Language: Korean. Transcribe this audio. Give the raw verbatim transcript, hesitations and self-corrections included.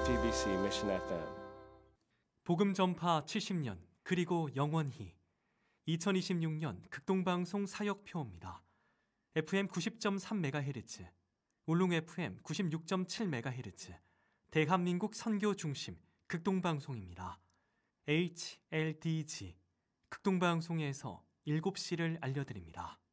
제이티비씨 Mission 에프엠. 복음 전파 칠십 년 그리고 영원히 이천이십육 년 극동방송 사역표입니다. 에프엠 구십 점 삼 메가헤르츠, 울릉 에프엠 구십육 점 칠 메가헤르츠, 대한민국 선교 중심 극동방송입니다. 에이치엘디지 극동방송에서 일곱 시를 알려드립니다.